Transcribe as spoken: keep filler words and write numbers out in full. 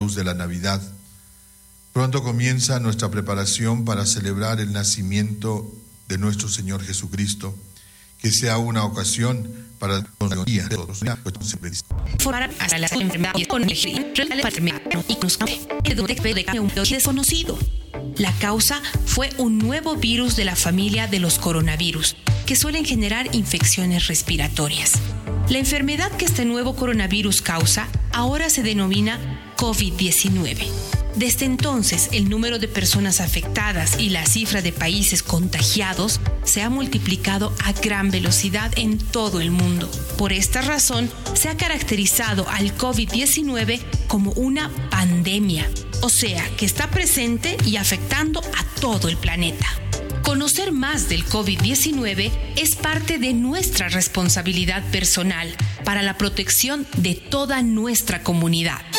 luz de la Navidad. Pronto comienza nuestra preparación para celebrar el nacimiento de nuestro Señor Jesucristo. Que sea una ocasión para la día de todos. Formar hasta las enfermedades con el y con un desconocido. La causa fue un nuevo virus de la familia de los coronavirus, que suelen generar infecciones respiratorias. La enfermedad que este nuevo coronavirus causa ahora se denomina covid diecinueve. Desde entonces, el número de personas afectadas y la cifra de países contagiados se ha multiplicado a gran velocidad en todo el mundo. Por esta razón, se ha caracterizado al covid diecinueve como una pandemia, o sea, que está presente y afectando a todo el planeta. Conocer más del covid diecinueve es parte de nuestra responsabilidad personal para la protección de toda nuestra comunidad.